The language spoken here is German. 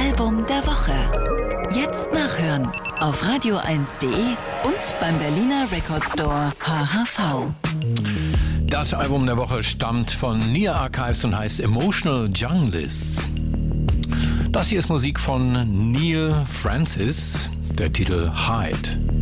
Album der Woche. Jetzt nachhören auf radio1.de und beim Berliner Record Store HHV. Das Album der Woche stammt von Nia Archives und heißt Emotional Junglists. Das hier ist Musik von Neil Francis, der Titel Hide.